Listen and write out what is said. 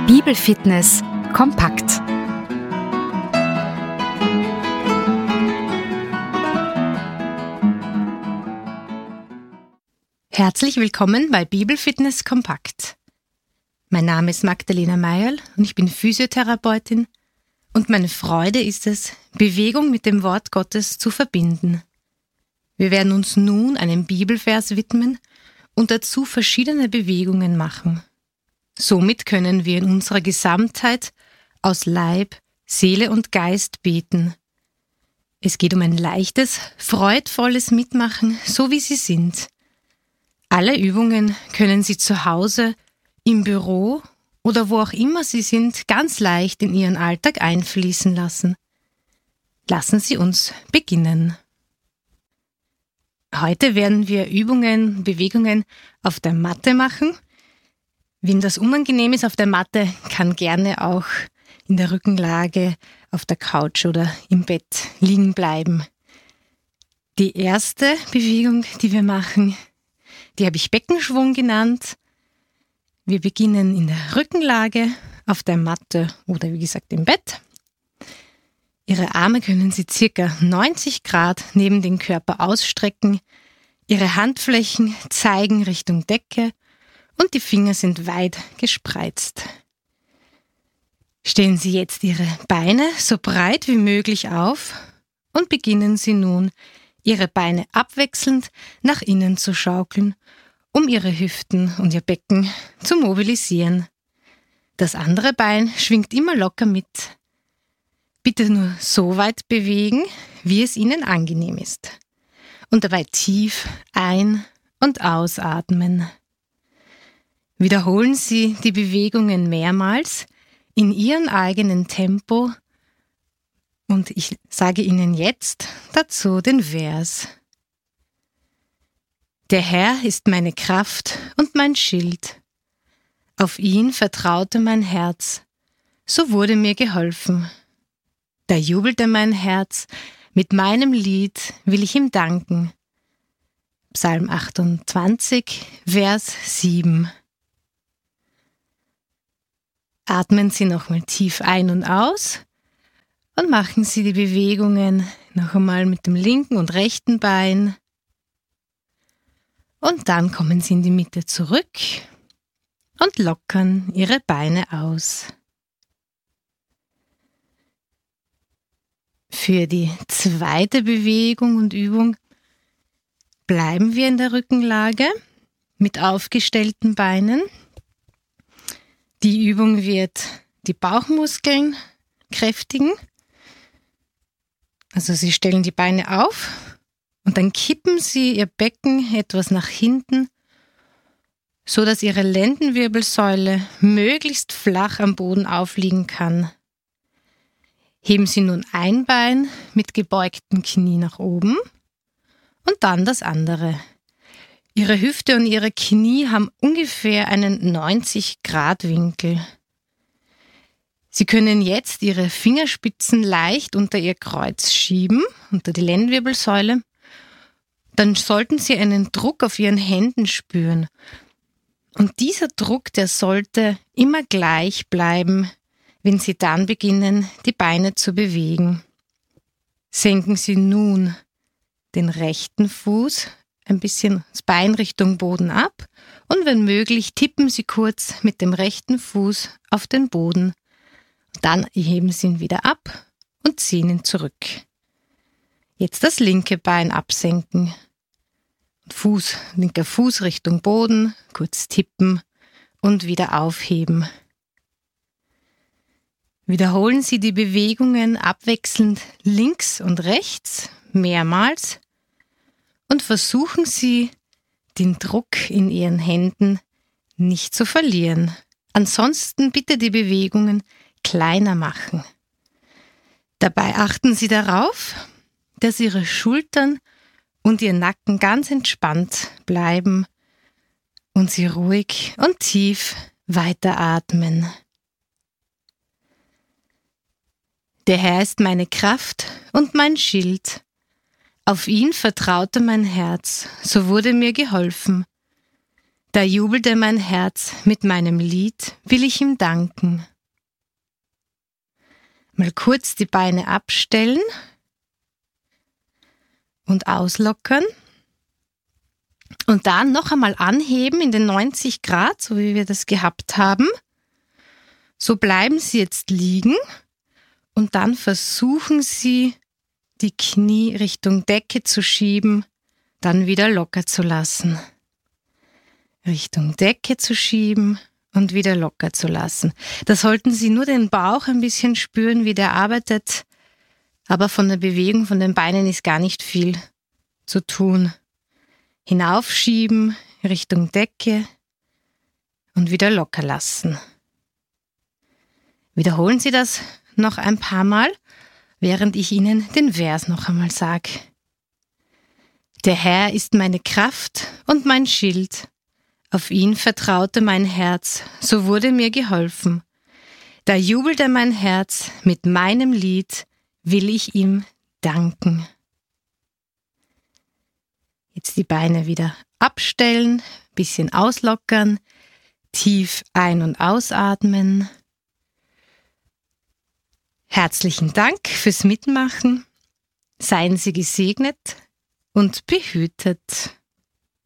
Bibelfitness kompakt. Herzlich willkommen bei Bibelfitness kompakt. Mein Name ist Magdalena Meierl und ich bin Physiotherapeutin und meine Freude ist es, Bewegung mit dem Wort Gottes zu verbinden. Wir werden uns nun einem Bibelvers widmen und dazu verschiedene Bewegungen machen. Somit können wir in unserer Gesamtheit aus Leib, Seele und Geist beten. Es geht um ein leichtes, freudvolles Mitmachen, so wie Sie sind. Alle Übungen können Sie zu Hause, im Büro oder wo auch immer Sie sind, ganz leicht in Ihren Alltag einfließen lassen. Lassen Sie uns beginnen. Heute werden wir Bewegungen auf der Matte machen. Wem das unangenehm ist auf der Matte, kann gerne auch in der Rückenlage auf der Couch oder im Bett liegen bleiben. Die erste Bewegung, die wir machen, die habe ich Beckenschwung genannt. Wir beginnen in der Rückenlage auf der Matte oder wie gesagt im Bett. Ihre Arme können Sie ca. 90 Grad neben den Körper ausstrecken. Ihre Handflächen zeigen Richtung Decke. Und die Finger sind weit gespreizt. Stellen Sie jetzt Ihre Beine so breit wie möglich auf und beginnen Sie nun, Ihre Beine abwechselnd nach innen zu schaukeln, um Ihre Hüften und Ihr Becken zu mobilisieren. Das andere Bein schwingt immer locker mit. Bitte nur so weit bewegen, wie es Ihnen angenehm ist. Und dabei tief ein- und ausatmen. Wiederholen Sie die Bewegungen mehrmals in Ihrem eigenen Tempo und ich sage Ihnen jetzt dazu den Vers. Der Herr ist meine Kraft und mein Schild. Auf ihn vertraute mein Herz, so wurde mir geholfen. Da jubelte mein Herz, mit meinem Lied will ich ihm danken. Psalm 28, Vers 7. Atmen Sie nochmal tief ein und aus und machen Sie die Bewegungen noch einmal mit dem linken und rechten Bein. Und dann kommen Sie in die Mitte zurück und lockern Ihre Beine aus. Für die zweite Bewegung und Übung bleiben wir in der Rückenlage mit aufgestellten Beinen. Die Übung wird die Bauchmuskeln kräftigen. Also Sie stellen die Beine auf und dann kippen Sie Ihr Becken etwas nach hinten, so dass Ihre Lendenwirbelsäule möglichst flach am Boden aufliegen kann. Heben Sie nun ein Bein mit gebeugtem Knie nach oben und dann das andere. Ihre Hüfte und Ihre Knie haben ungefähr einen 90-Grad-Winkel. Sie können jetzt Ihre Fingerspitzen leicht unter Ihr Kreuz schieben, unter die Lendenwirbelsäule. Dann sollten Sie einen Druck auf Ihren Händen spüren. Und dieser Druck, der sollte immer gleich bleiben, wenn Sie dann beginnen, die Beine zu bewegen. Senken Sie nun den rechten Fuß ein bisschen das Bein Richtung Boden ab und wenn möglich tippen Sie kurz mit dem rechten Fuß auf den Boden. Dann heben Sie ihn wieder ab und ziehen ihn zurück. Jetzt das linke Bein absenken. Linker Fuß Richtung Boden, kurz tippen und wieder aufheben. Wiederholen Sie die Bewegungen abwechselnd links und rechts mehrmals. Und versuchen Sie, den Druck in Ihren Händen nicht zu verlieren. Ansonsten bitte die Bewegungen kleiner machen. Dabei achten Sie darauf, dass Ihre Schultern und Ihr Nacken ganz entspannt bleiben und Sie ruhig und tief weiteratmen. Der Herr ist meine Kraft und mein Schild. Auf ihn vertraute mein Herz, so wurde mir geholfen. Da jubelte mein Herz, mit meinem Lied will ich ihm danken. Mal kurz die Beine abstellen und auslockern. Und dann noch einmal anheben in den 90 Grad, so wie wir das gehabt haben. So bleiben Sie jetzt liegen und dann versuchen Sie, die Knie Richtung Decke zu schieben, dann wieder locker zu lassen. Richtung Decke zu schieben und wieder locker zu lassen. Da sollten Sie nur den Bauch ein bisschen spüren, wie der arbeitet, aber von der Bewegung von den Beinen ist gar nicht viel zu tun. Hinaufschieben, Richtung Decke und wieder locker lassen. Wiederholen Sie das noch ein paar Mal, während ich Ihnen den Vers noch einmal sage. Der Herr ist meine Kraft und mein Schild. Auf ihn vertraute mein Herz, so wurde mir geholfen. Da jubelte mein Herz, mit meinem Lied will ich ihm danken. Jetzt die Beine wieder abstellen, bisschen auslockern, tief ein- und ausatmen. Herzlichen Dank fürs Mitmachen. Seien Sie gesegnet und behütet.